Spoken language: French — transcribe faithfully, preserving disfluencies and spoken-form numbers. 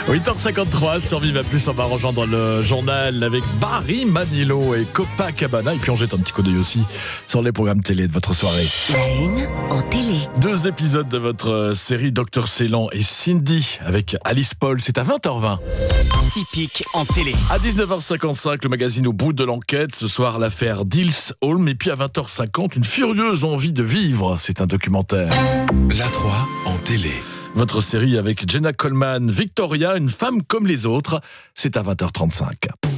huit heures cinquante-trois, sur Viva Plus, on va rejoindre le journal avec Barry Manilow et Copacabana. Et puis on jette un petit coup d'œil aussi sur les programmes télé de votre soirée. La une en télé. Deux épisodes de votre série Docteur Ceylan et Cindy avec Alice Paul. C'est à vingt heures vingt. Typique en télé. À dix-neuf heures cinquante-cinq, le magazine Au bout de l'enquête. Ce soir, l'affaire Dils Holm. Et puis à vingt heures cinquante, une furieuse envie de vivre. C'est un documentaire. La trois en télé. Votre série avec Jenna Coleman, Victoria, une femme comme les autres. C'est à vingt heures trente-cinq.